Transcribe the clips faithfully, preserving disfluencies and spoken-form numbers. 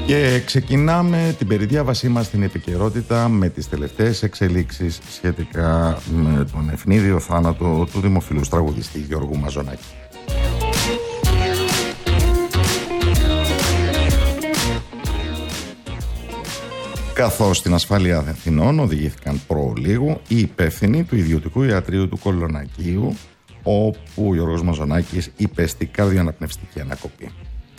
Και ξεκινάμε την περιδιάβασή μας στην επικαιρότητα με τις τελευταίες εξελίξεις σχετικά με τον ευνίδιο θάνατο του δημοφιλούς τραγουδιστή Γιώργου Μαζονάκη. Καθώς στην ασφάλεια Αθηνών οδηγήθηκαν προλίγου οι υπεύθυνοι του ιδιωτικού ιατρείου του Κολονακίου, όπου ο Γιώργος Μαζονάκης υπέστη καρδιοαναπνευστική ανακοπή.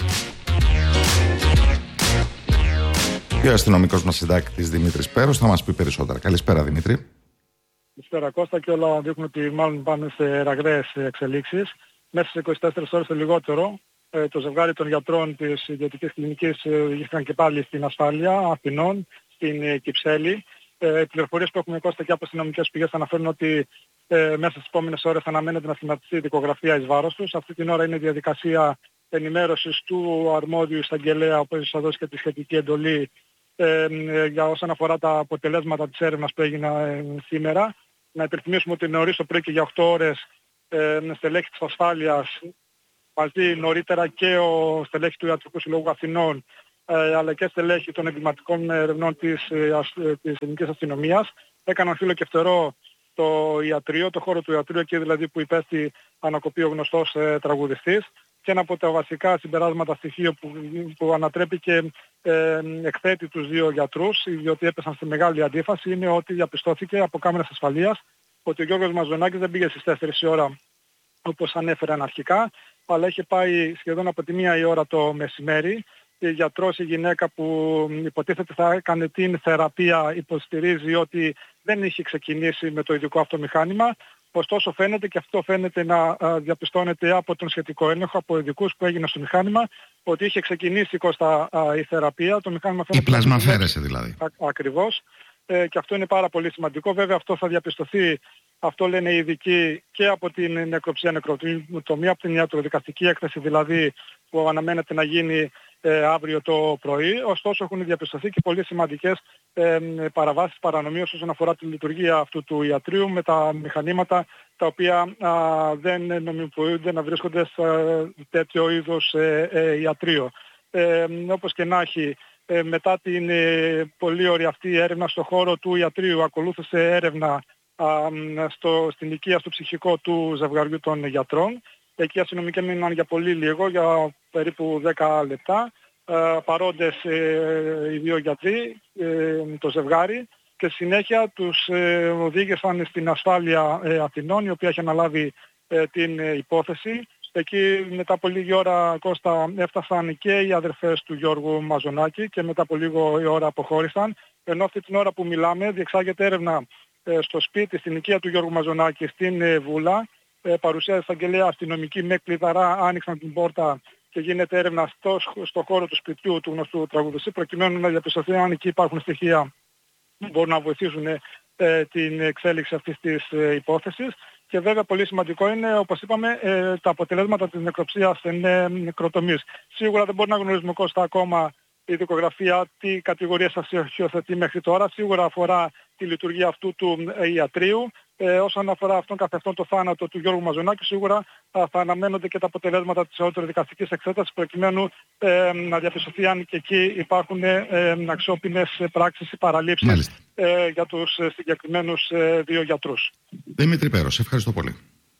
Και ο αστυνομικός μας συντάκτης Δημήτρης Πέρος θα μας πει περισσότερα. Καλησπέρα, Δημήτρη. Καλησπέρα, Κώστα, και όλα δείχνουν ότι μάλλον πάμε σε ραγδαίες εξελίξεις. Μέσα σε είκοσι τέσσερις ώρες το λιγότερο, το ζευγάρι των γιατρών της ιδιωτικής κλινικής οδηγήθηκαν και πάλι στην ασφάλεια Αθηνών, στην Κυψέλη. Οι πληροφορίες που έχουμε, Κώστα, και από αστυνομικές πηγές αναφέρουν ότι ε, μέσα στις επόμενες ώρες αναμένεται να σχηματιστεί η δικογραφία εις βάρος τους. Αυτή την ώρα είναι η διαδικασία ενημέρωσης του αρμόδιου εισαγγελέα, ο οποίος θα δώσει και τη σχετική εντολή ε, για όσον αφορά τα αποτελέσματα της έρευνας που έγινε ε, σήμερα. Να υπενθυμίσουμε ότι νωρίς το πρωί και για οκτώ ώρες ε, στελέχη της ασφάλειας, μαζί νωρίτερα και ο στελέχη του Ιατρικού Συλλόγου Αθηνών, ε, αλλά και στελέχη των εγκληματικών ερευνών της, ε, της ελληνικής αστυνομίας, έκαναν φύλλο και φτερό το ιατρείο, το χώρο του ιατρείου, εκεί δηλαδή που υπέστη ανακοπή ο γνωστός ε, τραγουδιστής. Και ένα από τα βασικά συμπεράσματα στοιχείο που, που ανατρέπει και ε, εκθέτει τους δύο γιατρούς, διότι έπεσαν στη μεγάλη αντίφαση, είναι ότι διαπιστώθηκε από κάμερες ασφαλείας ότι ο Γιώργος Μαζονάκης δεν πήγε στις τέσσερις η ώρα όπως ανέφεραν αρχικά, αλλά είχε πάει σχεδόν από τη μία η ώρα το μεσημέρι. Η γιατρός, η γυναίκα που υποτίθεται θα έκανε την θεραπεία, υποστηρίζει ότι δεν είχε ξεκινήσει με το ειδικό αυτό μηχάνημα. Ωστόσο φαίνεται, και αυτό φαίνεται να διαπιστώνεται από τον σχετικό έλεγχο, από ειδικούς που έγινε στο μηχάνημα, ότι είχε ξεκινήσει, Κώστα, η θεραπεία. Το μηχάνημα η πλασμαφέρεση δηλαδή. Α, ακριβώς. Ε, και αυτό είναι πάρα πολύ σημαντικό. Βέβαια αυτό θα διαπιστωθεί, αυτό λένε οι ειδικοί, και από την νεκροψία νεκροτομία, από την ιατροδικαστική έκθεση δηλαδή, που αναμένεται να γίνει ε, αύριο το πρωί. Ωστόσο έχουν διαπιστωθεί και πολύ σημαντικές ε, παραβάσεις, παρανομίες όσον αφορά τη λειτουργία αυτού του ιατρείου με τα μηχανήματα τα οποία α, δεν νομιμοποιούνται να βρίσκονται σε τέτοιο είδος ε, ε, ιατρείο. Ε, όπως και να έχει, ε, μετά την ε, πολύ ωραία αυτή έρευνα στον χώρο του ιατρείου, ακολούθησε έρευνα α, στο, στην οικία, στο ψυχικό του ζευγαριού των γιατρών. Εκεί οι αστυνομικοί μείναν για πολύ λίγο, για περίπου δέκα λεπτά. Ε, παρόντες ε, οι δύο γιατροί, ε, το ζευγάρι, και συνέχεια τους ε, οδήγησαν στην ασφάλεια ε, Αθηνών, η οποία έχει αναλάβει ε, την ε, υπόθεση. Εκεί μετά από λίγη ώρα, Κώστα, έφτασαν και οι αδερφές του Γιώργου Μαζονάκη και μετά από λίγο η ώρα αποχώρησαν. Ενώ αυτή την ώρα που μιλάμε διεξάγεται έρευνα ε, στο σπίτι, στην οικία του Γιώργου Μαζονάκη, στην ε, Βούλα. Ε, παρουσία εισαγγελέα αστυνομική με κλειδαρά άνοιξαν την πόρτα και γίνεται έρευνα στο, στο χώρο του σπιτιού του γνωστού τραγουδιστή, προκειμένου να διαπιστωθεί αν εκεί υπάρχουν στοιχεία που μπορούν να βοηθήσουν ε, την εξέλιξη αυτής της ε, υπόθεσης. Και βέβαια πολύ σημαντικό είναι, όπως είπαμε, ε, τα αποτελέσματα της νεκροψίας είναι νεκροτομής. Σίγουρα δεν μπορεί να γνωρίζουμε, Κώστα, ακόμα η δικογραφία τι κατηγορίες θα υιοθετεί μέχρι τώρα. Σίγουρα αφορά τη λειτουργία αυτού του ε, ιατρείου. Ε, όσον αφορά αυτόν καθ' αυτόν το θάνατο του Γιώργου Μαζονάκη, σίγουρα α, θα αναμένονται και τα αποτελέσματα της ιατροδικαστικής εξέτασης, προκειμένου ε, να διαπιστωθεί αν και εκεί υπάρχουν ε, ε, αξιόπινες πράξεις ή παραλήψεις ε, για τους ε, συγκεκριμένους ε, δύο γιατρούς. Δημήτρη Πέρος, ευχαριστώ πολύ.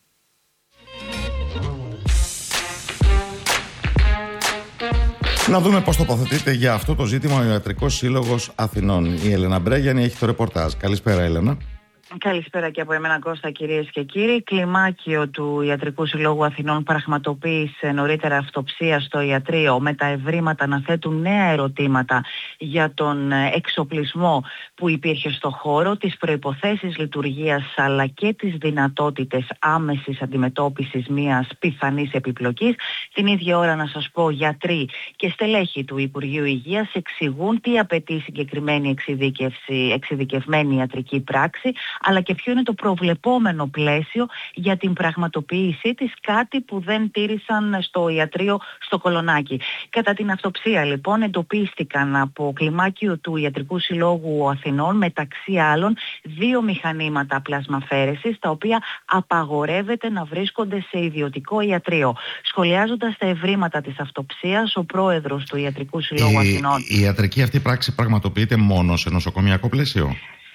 Να δούμε πώς τοποθετείται για αυτό το ζήτημα ο Ιατρικός Σύλλογος Αθηνών. Η Έλενα Μπρέγιανη έχει το ρεπορτάζ. Καλησπέρα, Έλενα. Καλησπέρα και από εμένα, Κώστα, κυρίες και κύριοι. Κλιμάκιο του Ιατρικού Συλλόγου Αθηνών πραγματοποίησε νωρίτερα αυτοψία στο ιατρείο, με τα ευρήματα να θέτουν νέα ερωτήματα για τον εξοπλισμό που υπήρχε στο χώρο, τις προϋποθέσεις λειτουργίας αλλά και τις δυνατότητες άμεσης αντιμετώπισης μιας πιθανής επιπλοκής. Την ίδια ώρα, να σας πω, γιατροί και στελέχη του Υπουργείου Υγείας εξηγούν τι απαιτεί συγκεκριμένη εξειδικευμένη ιατρική πράξη, αλλά και ποιο είναι το προβλεπόμενο πλαίσιο για την πραγματοποίησή της, κάτι που δεν τήρησαν στο ιατρείο στο Κολονάκι. Κατά την αυτοψία λοιπόν εντοπίστηκαν από κλιμάκιο του Ιατρικού Συλλόγου Αθηνών μεταξύ άλλων δύο μηχανήματα πλασμαφέρεσης, τα οποία απαγορεύεται να βρίσκονται σε ιδιωτικό ιατρείο. Σχολιάζοντας τα ευρήματα της αυτοψίας, ο πρόεδρος του Ιατρικού Συλλόγου η, Αθηνών... Η ιατρική αυτή πράξη πραγματοποιείται μόνο σε νοσοκομιακό πλαίσιο?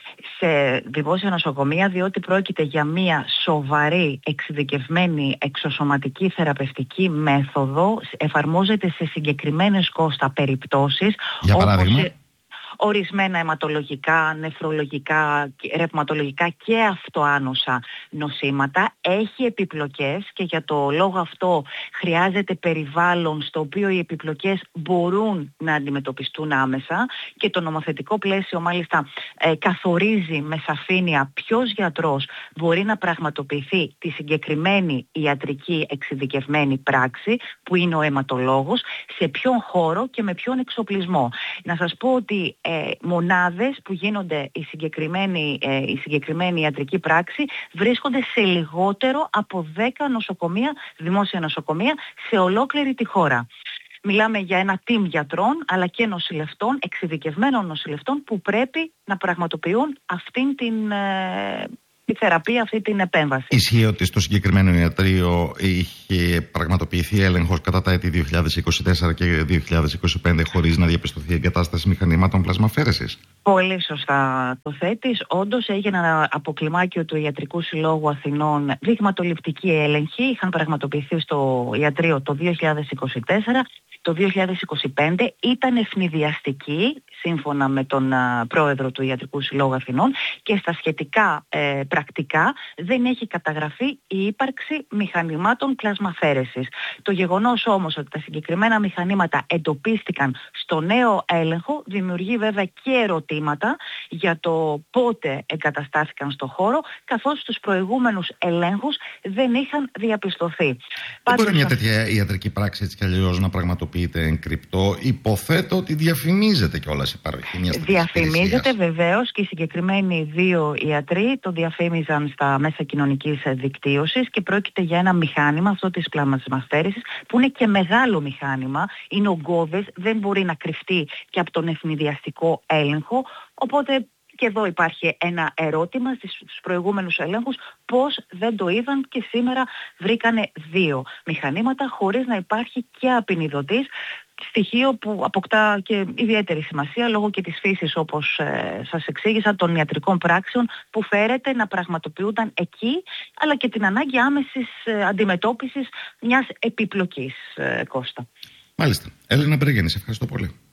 Σε δημόσια νοσοκομεία, διότι πρόκειται για μια σοβαρή εξειδικευμένη εξωσωματική θεραπευτική μέθοδο, εφαρμόζεται σε συγκεκριμένες κόστα περιπτώσεις. Για παράδειγμα? Όπως ορισμένα αιματολογικά, νεφρολογικά, ρευματολογικά και αυτοάνωσα νοσήματα. Έχει επιπλοκές και για το λόγο αυτό χρειάζεται περιβάλλον στο οποίο οι επιπλοκές μπορούν να αντιμετωπιστούν άμεσα, και το νομοθετικό πλαίσιο μάλιστα ε, καθορίζει με σαφήνεια ποιος γιατρός μπορεί να πραγματοποιηθεί τη συγκεκριμένη ιατρική εξειδικευμένη πράξη, που είναι ο αιματολόγος, σε ποιον χώρο και με ποιον εξοπλισμό. Να σας πω ότι Ε, μονάδες που γίνονται η συγκεκριμένη, ε, η συγκεκριμένη ιατρική πράξη βρίσκονται σε λιγότερο από δέκα νοσοκομεία, δημόσια νοσοκομεία, σε ολόκληρη τη χώρα. Μιλάμε για ένα team γιατρών αλλά και νοσηλευτών, εξειδικευμένων νοσηλευτών, που πρέπει να πραγματοποιούν αυτήν την ε, τη θεραπεία, αυτή την επέμβαση. Ισχύει ότι στο συγκεκριμένο ιατρείο είχε πραγματοποιηθεί έλεγχος κατά τα έτη δύο χιλιάδες είκοσι τέσσερα και δύο χιλιάδες είκοσι πέντε χωρίς να διαπιστωθεί εγκατάσταση μηχανημάτων πλασμαφέρεσης? Πολύ σωστά το θέτεις. Όντως έγιναν από κλιμάκιο του Ιατρικού Συλλόγου Αθηνών δειγματοληπτικοί έλεγχοι. Είχαν πραγματοποιηθεί στο ιατρείο το δύο χιλιάδες είκοσι τέσσερα. Το δύο χιλιάδες είκοσι πέντε ήταν ευνηδιαστική, σύμφωνα με τον α, πρόεδρο του Ιατρικού Συλλόγου Αθηνών, και στα σχετικά ε, πρακτικά δεν έχει καταγραφεί η ύπαρξη μηχανημάτων πλασμαφέρεσης. Το γεγονός όμως ότι τα συγκεκριμένα μηχανήματα εντοπίστηκαν στο νέο έλεγχο δημιουργεί βέβαια και ερωτήματα για το πότε εγκαταστάθηκαν στο χώρο, καθώς στους προηγούμενους ελέγχους δεν είχαν διαπιστωθεί. Δεν Πάντως, μπορεί μια τέτοια ιατρική πράξη έτσι κι αλλιώς να πραγματοποιείται εν κρυπτό? Υποθέτω ότι διαφημίζεται κιόλας η παροχή μιας τέτοιας υπηρεσίας. Διαφημίζεται βεβαίως, και οι συγκεκριμένοι δύο ιατροί το διαφήμιζαν στα μέσα κοινωνικής δικτύωσης, και πρόκειται για ένα μηχάνημα, αυτό της πλασμαφέρεσης, που είναι και μεγάλο μηχάνημα, είναι ογκώδες, δεν μπορεί να κρυφτεί και από τον ευνηδιαστικό έλεγχο, οπότε και εδώ υπάρχει ένα ερώτημα στους προηγούμενους ελέγχους, πώς δεν το είδαν και σήμερα βρήκανε δύο μηχανήματα χωρίς να υπάρχει και απεινιδωτής, στοιχείο που αποκτά και ιδιαίτερη σημασία λόγω και της φύσης, όπως ε, σας εξήγησα, των ιατρικών πράξεων που φέρεται να πραγματοποιούνταν εκεί, αλλά και την ανάγκη άμεσης ε, αντιμετώπισης μιας επιπλοκής, ε, Κώστα. Μάλιστα. Έλενα Μπρέγενη, σε ευχαριστώ πολύ.